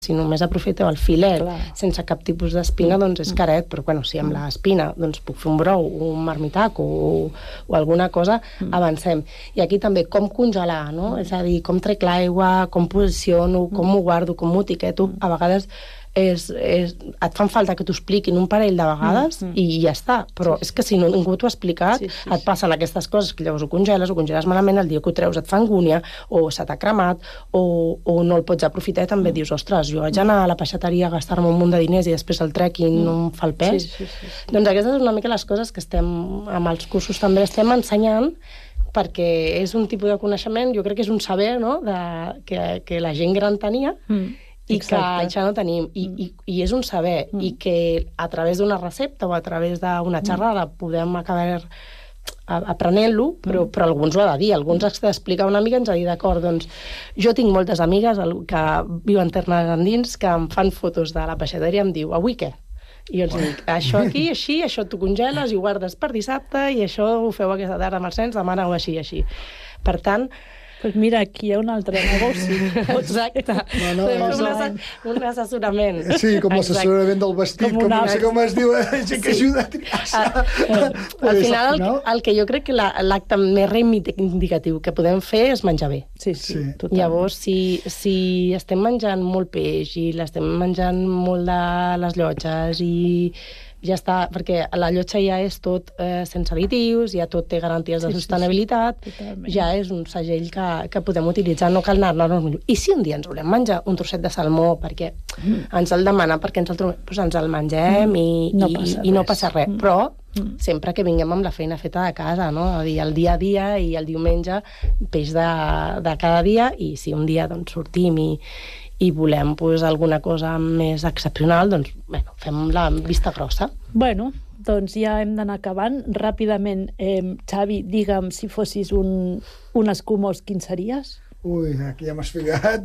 Si només aprofiteu el filet sense cap tipus d'espina, doncs és caret, però bueno, si amb l'espina doncs puc fer un brou, un marmitac o alguna cosa, avancem. I aquí també com congelar, no? És a dir, com trec l'aigua, com posiciono, com m'ho guardo, com m'ho etiqueto. A vegades et fan falta que t'ho expliquin un parell de vegades i ja està, però és que si ningú t'ho ha explicat, et passen aquestes coses que llavors ho congeles malament, el dia que ho treus et fa angúnia, o se t'ha cremat, o no el pots aprofitar, i també dius, ostres, jo vaig anar a la peixateria a gastar-me un munt de diners i després el trec i no em fa el pes. Doncs aquestes són una mica les coses que estem, amb els cursos també estem ensenyant, perquè és un tipus de coneixement, jo crec que és un saber, no?, que la gent gran tenia, i que això no tenim, i és un saber, i que a través d'una recepta o a través d'una xerrada podem acabar aprenent-lo, però alguns ho ha de dir, alguns has d'explicar una mica, ens ha dit, d'acord, doncs jo tinc moltes amigues que viuen terres endins que em fan fotos de la peixateria i em diu, avui què? I jo els dic, això aquí, així, això t'ho congeles i ho guardes per dissabte i això ho feu aquesta tarda amb els nens, demà aneu així, així. Per tant, doncs mira, aquí hi ha un altre negoci. Exacte. Un assessorament. Sí, com l'assessorament del vestit, com no sé com es diu, gent que ajuda a triar. Al final, el que jo crec que l'acte més reivindicatiu que podem fer és menjar bé. Sí, totalment. Llavors, si estem menjant molt peix i l'estem menjant molt de les llotges i ja està, perquè la llotja ja és tot sense additius, ja tot té garanties de sostenibilitat, ja és un segell que podem utilitzar, no cal anar-nos. I si un dia ens volem menjar un trosset de salmó perquè ens el demana, perquè ens el trobem, doncs ens el mengem i no passa res. Però sempre que vinguem amb la feina feta de casa, no? El dia a dia i el diumenge, peix de cada dia, i si un dia doncs sortim i volem alguna cosa més excepcional, doncs fem la vista grossa. Bueno, doncs ja hem d'anar acabant. Ràpidament, Xavi, digue'm, si fossis un escumós, quin series? Ui, aquí ja m'has ficat.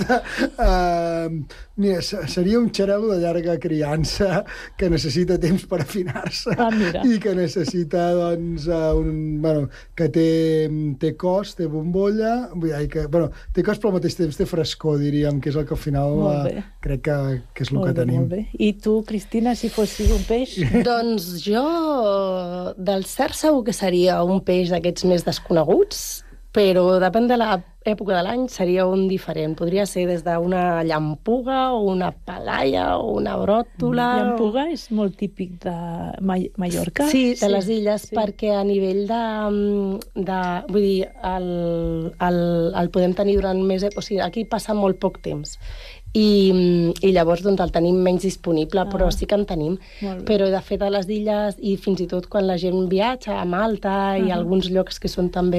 Mira, seria un xarel·lo de llarga criança que necessita temps per afinar-se i que necessita, doncs, que té cos, té bombolla, té cos però al mateix temps té frescor, diríem, que és el que al final crec que és el que tenim. Molt bé. I tu, Cristina, si fossis un peix? Doncs jo, del cert, segur que seria un peix d'aquests més desconeguts, però depèn de l'època de l'any, seria un diferent. Podria ser des d'una llampuga o una palaia o una bròtola. Llampuga és molt típic de Mallorca? Sí, de les illes, perquè a nivell vull dir, el podem tenir durant més... O sigui, aquí passa molt poc temps. I llavors doncs, el tenim menys disponible, però sí que en tenim. Però de fet a les illes, i fins i tot quan la gent viatja a Malta i alguns llocs que són també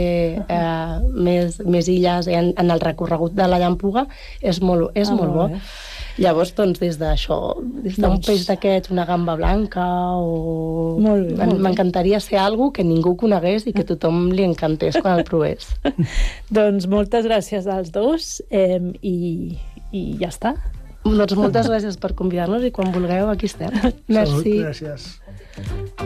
més illes en el recorregut de la llampuga, és molt bo. Llavors, doncs, des d'això, des d'un peix d'aquests, una gamba blanca o... M'encantaria ser algú que ningú conegués i que tothom li encantés quan el provés. Doncs moltes gràcies als dos i ja està. Doncs moltes gràcies per convidar-nos i quan vulgueu aquí estem. Merci. Gràcies.